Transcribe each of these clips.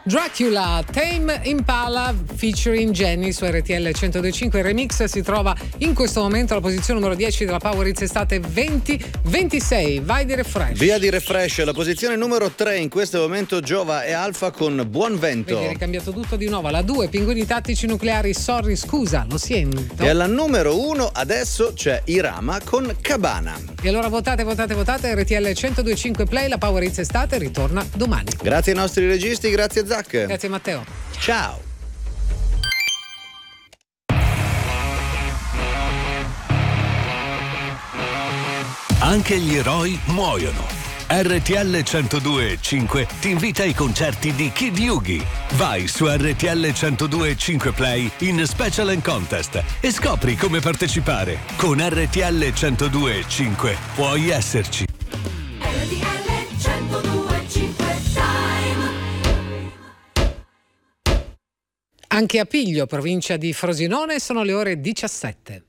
Dracula, Tame Impala featuring Jenny su RTL 102.5. Il remix si trova in questo momento alla posizione numero 10 della Power Hits Estate 2026. Vai di refresh. Via di refresh, la posizione numero 3 in questo momento Giova e Alfa con Buon Vento. Vedi, è ricambiato tutto di nuovo. La 2, Pinguini Tattici Nucleari, Sorry Scusa, lo sento. E alla numero 1 adesso c'è Irama con Cabana. E allora votate, RTL 102.5 Play, la Power Hits Estate ritorna domani. Grazie ai nostri registi, grazie a Zac. Grazie Matteo. Ciao. Anche gli eroi muoiono. RTL 102.5 ti invita ai concerti di Kid Yugi. Vai su RTL 102.5 Play in Special and Contest e scopri come partecipare. Con RTL 102.5 puoi esserci. RTL 102.5 Anche a Piglio, provincia di Frosinone, sono le ore 17.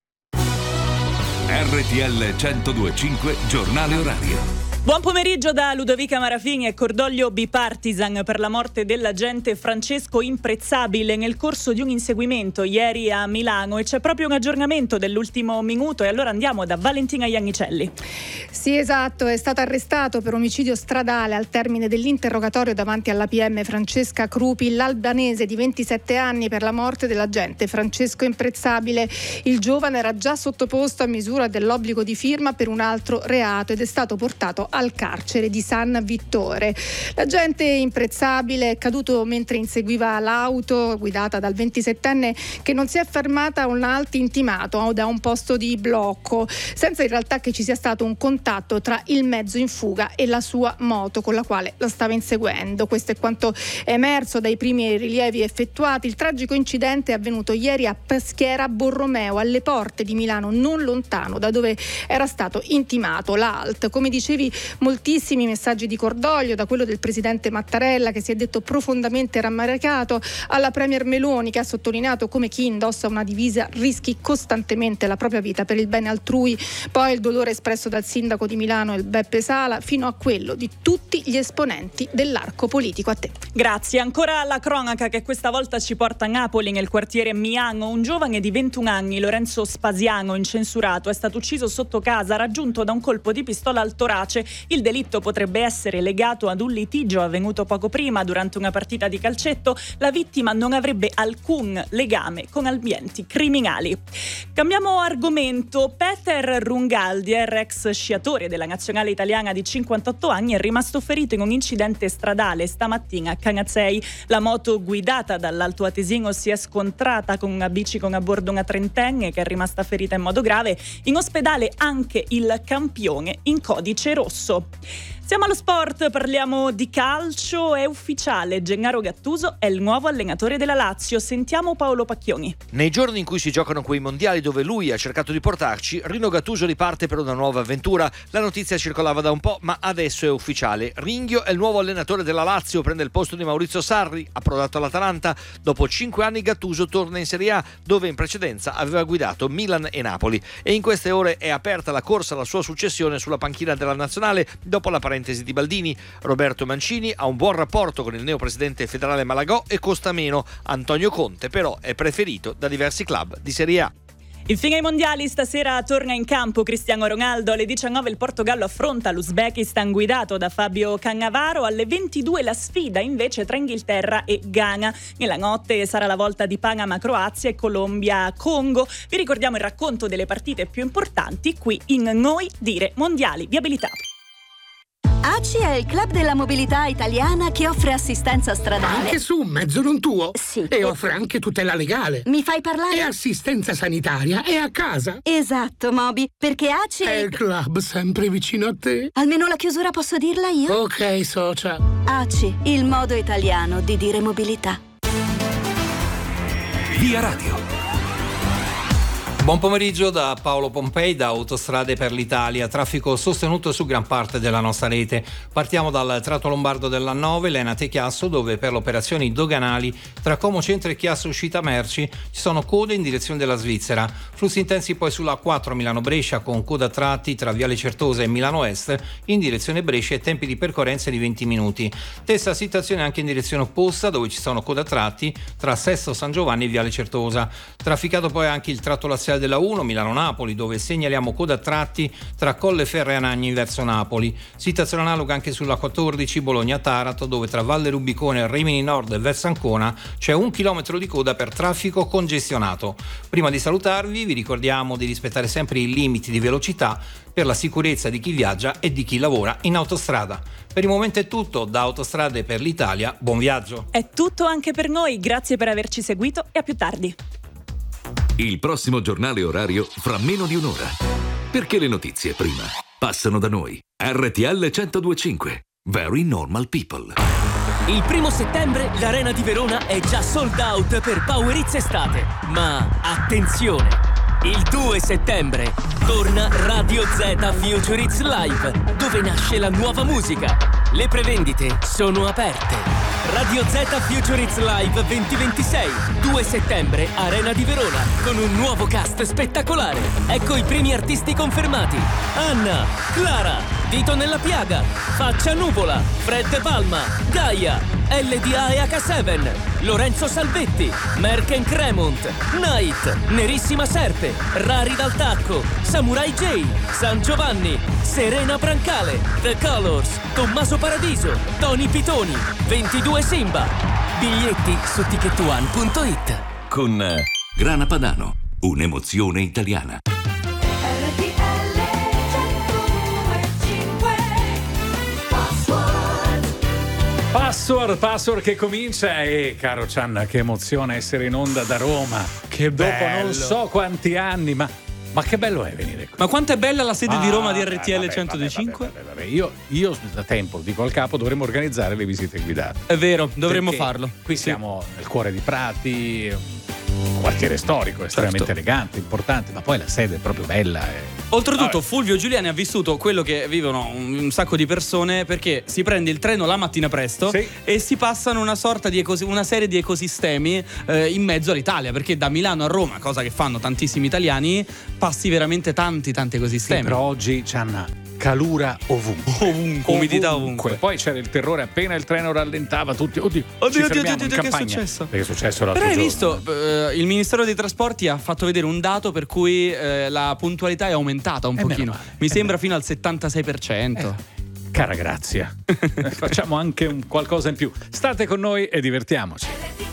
RTL 102.5 Giornale Orario. Buon pomeriggio da Ludovica Marafini e cordoglio bipartisan per la morte dell'agente Francesco Imprezzabile nel corso di un inseguimento ieri a Milano, e c'è proprio un aggiornamento dell'ultimo minuto, e allora andiamo da Valentina Iannicelli. Sì, esatto, è stato arrestato per omicidio stradale al termine dell'interrogatorio davanti alla PM Francesca Crupi, l'albanese di 27 anni, per la morte dell'agente Francesco Imprezzabile. Il giovane era già sottoposto a misura dell'obbligo di firma per un altro reato ed è stato portato al carcere di San Vittore. L'agente Imprezzabile è caduto mentre inseguiva l'auto guidata dal 27enne che non si è fermata a un alt intimato da un posto di blocco, senza in realtà che ci sia stato un contatto tra il mezzo in fuga e la sua moto con la quale la stava inseguendo. Questo è quanto è emerso dai primi rilievi effettuati. Il tragico incidente è avvenuto ieri a Peschiera Borromeo, alle porte di Milano, non lontano da dove era stato intimato l'alt. Come dicevi, moltissimi messaggi di cordoglio, da quello del presidente Mattarella, che si è detto profondamente rammaricato, alla premier Meloni, che ha sottolineato come chi indossa una divisa rischi costantemente la propria vita per il bene altrui, poi il dolore espresso dal sindaco di Milano, il Beppe Sala, fino a quello di tutti gli esponenti dell'arco politico. A te. Grazie. Ancora la cronaca che questa volta ci porta a Napoli, nel quartiere Miano. Un giovane di 21 anni, Lorenzo Spasiano, incensurato, è stato ucciso sotto casa, raggiunto da un colpo di pistola al torace. Il delitto potrebbe essere legato ad un litigio avvenuto poco prima durante una partita di calcetto. La vittima non avrebbe alcun legame con ambienti criminali. Cambiamo argomento. Peter Rungaldier, ex sciatore della nazionale italiana di 58 anni, è rimasto ferito in un incidente stradale stamattina a Canazzei. La moto guidata dall'altoatesino si è scontrata con una bici con a bordo una trentenne, che è rimasta ferita in modo grave. In ospedale anche il campione in codice rosso. Siamo allo sport, parliamo di calcio. È ufficiale, Gennaro Gattuso è il nuovo allenatore della Lazio. Sentiamo Paolo Pacchioni. Nei giorni in cui si giocano quei mondiali dove lui ha cercato di portarci, Rino Gattuso riparte per una nuova avventura. La notizia circolava da un po', ma adesso è ufficiale. Ringhio è il nuovo allenatore della Lazio, prende il posto di Maurizio Sarri, approdato all'Atalanta. Dopo 5 anni Gattuso torna in Serie A, dove in precedenza aveva guidato Milan e Napoli, e in queste ore è aperta la corsa alla sua successione sulla panchina della nazionale dopo la parentesi di Baldini. Roberto Mancini ha un buon rapporto con il neopresidente federale Malagò e costa meno. Antonio Conte però è preferito da diversi club di Serie A. Infine ai mondiali, stasera torna in campo Cristiano Ronaldo. Alle 19 il Portogallo affronta l'Uzbekistan guidato da Fabio Cannavaro. Alle 22 la sfida invece tra Inghilterra e Ghana. Nella notte sarà la volta di Panama Croazia e Colombia Congo. Vi ricordiamo il racconto delle partite più importanti qui in Noi Dire Mondiali. Viabilità. ACI è il club della mobilità italiana che offre assistenza stradale. Anche su un mezzo non tuo? Sì. E offre anche tutela legale. Mi fai parlare? E assistenza sanitaria. E a casa. Esatto, Moby, perché ACI è il club sempre vicino a te. Almeno la chiusura posso dirla io? Ok, socia. ACI, il modo italiano di dire mobilità. Via Radio. Buon pomeriggio da Paolo Pompei da Autostrade per l'Italia. Traffico sostenuto su gran parte della nostra rete. Partiamo dal tratto lombardo dell'A9, Lenate-Chiasso, dove per le operazioni doganali tra Como Centro e Chiasso Uscita Merci ci sono code in direzione della Svizzera. Flussi intensi poi sulla A4 Milano-Brescia con coda a tratti tra Viale Certosa e Milano Est in direzione Brescia e tempi di percorrenza di 20 minuti. Stessa situazione anche in direzione opposta, dove ci sono coda a tratti tra Sesto San Giovanni e Viale Certosa. Trafficato poi anche il tratto laziale della 1 Milano-Napoli, dove segnaliamo coda a tratti tra Colleferro e Anagni verso Napoli. Situazione analoga anche sulla 14 Bologna-Taranto, dove tra Valle Rubicone e Rimini Nord e verso Ancona c'è 1 chilometro di coda per traffico congestionato. Prima di salutarvi vi ricordiamo di rispettare sempre i limiti di velocità per la sicurezza di chi viaggia e di chi lavora in autostrada. Per il momento è tutto da Autostrade per l'Italia, buon viaggio. È tutto anche per noi, grazie per averci seguito e a più tardi. Il prossimo giornale orario fra meno di un'ora. Perché le notizie prima passano da noi. RTL 102.5. Very Normal People. Il 1 settembre l'Arena di Verona è già sold out per Power Hits Estate. Ma attenzione! Il 2 settembre torna Radio Z Future Hits Live, dove nasce la nuova musica. Le prevendite sono aperte. Radio Z Future Hits Live 2026, 2 settembre, Arena di Verona, con un nuovo cast spettacolare. Ecco i primi artisti confermati: Anna, Clara, Dito nella Piaga, Faccia Nuvola, Fred Palma, Gaia, LDA e H7, Lorenzo Salvetti, Merken Cremont, Night, Nerissima Serpe, Rari dal Tacco, Samurai J, San Giovanni, Serena Brancale, The Colors, Tommaso Paradiso, Tony Pitoni, 22 Simba. Biglietti su ticketone.it. Con Grana Padano, un'emozione italiana. Password che comincia e caro Cianna, che emozione essere in onda da Roma. Che dopo bello. non so quanti anni, ma che bello è venire qui. Ma quanto è bella la sede di Roma di RTL 102.5? Vabbè. Io da tempo dico al capo, dovremmo organizzare le visite guidate. È vero, dovremmo Perché farlo. Qui siamo nel cuore di Prati, un quartiere storico estremamente elegante, importante, ma poi la sede è proprio bella. Oltretutto Fulvio Giuliani ha vissuto quello che vivono un sacco di persone, perché si prende il treno la mattina presto e si passano una sorta di una serie di ecosistemi in mezzo all'Italia, perché da Milano a Roma, cosa che fanno tantissimi italiani, passi veramente tanti ecosistemi. Sì, però oggi Cianna, calura ovunque, umidità ovunque. Poi c'era il terrore appena il treno rallentava, tutti oddio che è successo? Perché è successo l'altro Però hai giorno. visto, il Ministero dei Trasporti ha fatto vedere un dato per cui la puntualità è aumentata un pochino. Mi sembra fino al 76%. Cara Grazia, facciamo anche qualcosa in più. State con noi e divertiamoci.